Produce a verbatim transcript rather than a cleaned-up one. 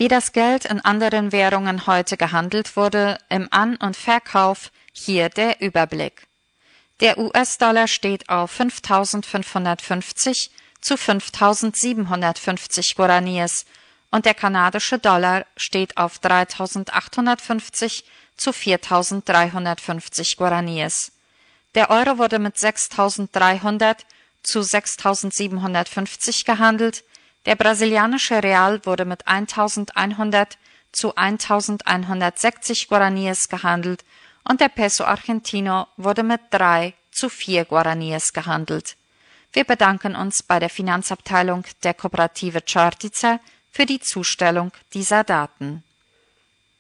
Wie das Geld in anderen Währungen heute gehandelt wurde, im An- und Verkauf, hier der Überblick. Der U S-Dollar steht auf fünftausendfünfhundertfünfzig zu fünftausendsiebenhundertfünfzig Guaraníes und der kanadische Dollar steht auf dreitausendachthundertfünfzig zu viertausenddreihundertfünfzig Guaraníes. Der Euro wurde mit sechstausenddreihundert zu sechstausendsiebenhundertfünfzig gehandelt, der brasilianische Real wurde mit eintausendeinhundert zu eintausendeinhundertsechzig Guaraníes gehandelt und der Peso Argentino wurde mit drei zu vier Guaraníes gehandelt. Wir bedanken uns bei der Finanzabteilung der Kooperative Čortica für die Zustellung dieser Daten.